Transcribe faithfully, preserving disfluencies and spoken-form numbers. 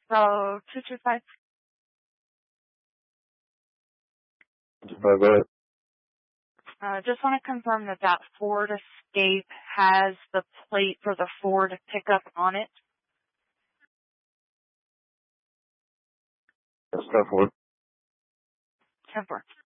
So, two two five. Go ahead. Uh, just want to confirm that that Ford Escape has the plate for the Ford pickup on it. That's not for ten four.